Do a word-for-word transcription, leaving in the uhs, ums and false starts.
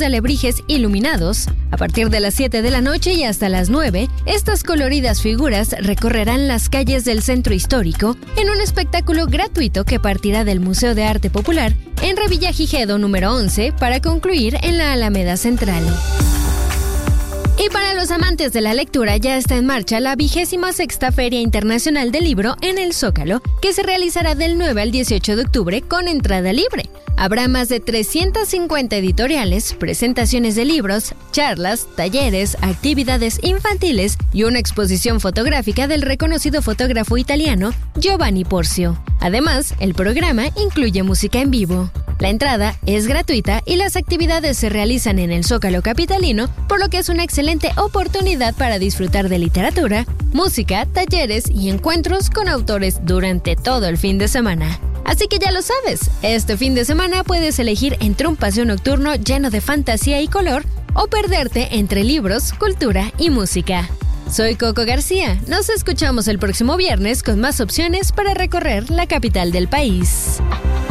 de alebrijes iluminados. A partir de las siete de la noche y hasta las nueve, estas coloridas figuras recorrerán las calles del centro histórico en un espectáculo gratuito que partirá del Museo de Arte Popular en Revillagigedo número once para concluir en la Alameda Central. Y para los amantes de la lectura ya está en marcha la vigésima sexta Feria Internacional del Libro en el Zócalo, que se realizará del nueve al dieciocho de octubre con entrada libre. Habrá más de trescientas cincuenta editoriales, presentaciones de libros, charlas, talleres, actividades infantiles y una exposición fotográfica del reconocido fotógrafo italiano Giovanni Porzio. Además, el programa incluye música en vivo. La entrada es gratuita y las actividades se realizan en el Zócalo capitalino, por lo que es una excelente oportunidad para disfrutar de literatura, música, talleres y encuentros con autores durante todo el fin de semana. Así que ya lo sabes, este fin de semana puedes elegir entre un paseo nocturno lleno de fantasía y color o perderte entre libros, cultura y música. Soy Coco García, nos escuchamos el próximo viernes con más opciones para recorrer la capital del país.